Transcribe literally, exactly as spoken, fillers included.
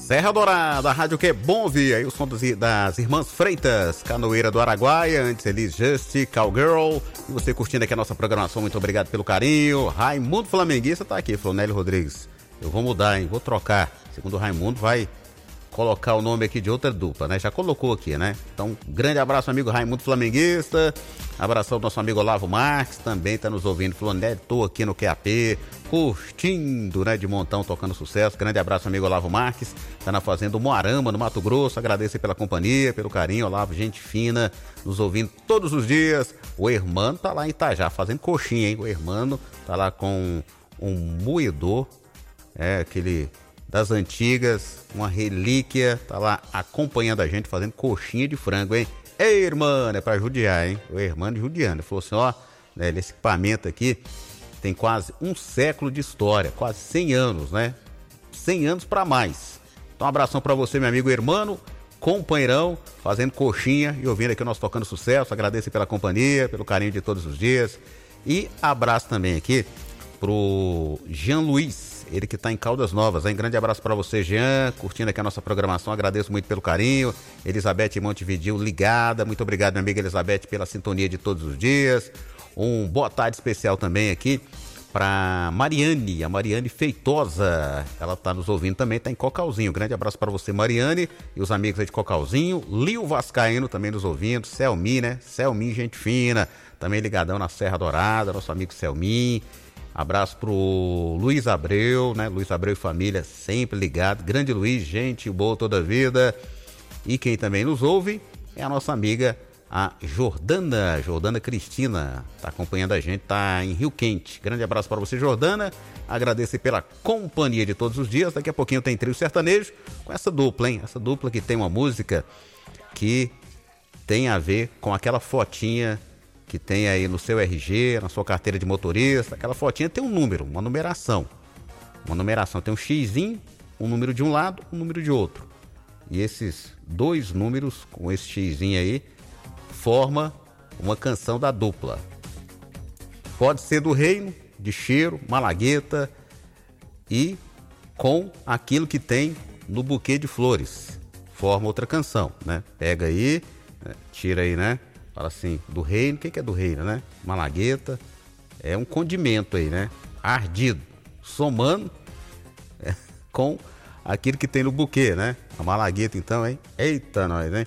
Serra Dourada, a rádio que é bom ouvir. Aí o som dos, das Irmãs Freitas, Canoeira do Araguaia, antes Elis Just, Cowgirl. E você curtindo aqui a nossa programação, muito obrigado pelo carinho. Raimundo Flamenguista tá aqui, falou Nélio Rodrigues. Eu vou mudar, hein? Vou trocar. Segundo o Raimundo, vai colocar o nome aqui de outra dupla, né? Já colocou aqui, né? Então, grande abraço, amigo Raimundo Flamenguista. Abração do nosso amigo Olavo Marques, também tá nos ouvindo. Falou, né? Tô aqui no Q A P, curtindo, né? De montão, tocando sucesso. Grande abraço, amigo Olavo Marques. Tá na fazenda Moarama, no Mato Grosso. Agradeço aí pela companhia, pelo carinho. Olavo, gente fina, nos ouvindo todos os dias. O Hermano tá lá em Itajá, fazendo coxinha, hein? O Hermano tá lá com um moedor, é, aquele das antigas, uma relíquia, tá lá acompanhando a gente, fazendo coxinha de frango, hein? Ei, irmão, é pra judiar, hein? O irmão judiando. Ele falou assim, ó, né, esse equipamento aqui tem quase um século de história, quase cem anos, né? cem anos pra mais. Então, um abração pra você, meu amigo Hermano, companheirão, fazendo coxinha e ouvindo aqui o nosso Tocando Sucesso. Agradeço pela companhia, pelo carinho de todos os dias. E abraço também aqui pro Jean Luiz, ele que tá em Caldas Novas, hein? Grande abraço para você, Jean, curtindo aqui a nossa programação, agradeço muito pelo carinho. Elizabeth Montevideo ligada, muito obrigado, minha amiga Elizabeth, pela sintonia de todos os dias. Um boa tarde especial também aqui para Mariane, a Mariane Feitosa, ela tá nos ouvindo também, tá em Cocalzinho. Grande abraço para você, Mariane, e os amigos aí de Cocalzinho. Lio Vascaíno também nos ouvindo, Selmi, né? Selmi, gente fina, também ligadão na Serra Dourada, nosso amigo Selmi. Abraço pro Luiz Abreu, né? Luiz Abreu e família, sempre ligado. Grande Luiz, gente boa toda a vida. E quem também nos ouve é a nossa amiga, a Jordana, Jordana Cristina. Tá acompanhando a gente, tá em Rio Quente. Grande abraço para você, Jordana. Agradeço pela companhia de todos os dias. Daqui a pouquinho tem trio sertanejo com essa dupla, hein? Essa dupla que tem uma música que tem a ver com aquela fotinha que tem aí no seu R G, na sua carteira de motorista. Aquela fotinha tem um número, uma numeração. Uma numeração, tem um xizinho, um número de um lado, um número de outro. E esses dois números, com esse xizinho aí, forma uma canção da dupla. Pode ser do Reino, de Cheiro, Malagueta e com aquilo que tem no buquê de flores. Forma outra canção, né? Pega aí, tira aí, né? Fala assim, do reino, o que, que é do reino, né? Malagueta, é um condimento aí, né? Ardido, somando é, com aquilo que tem no buquê, né? A malagueta então, hein? Eita nós, né?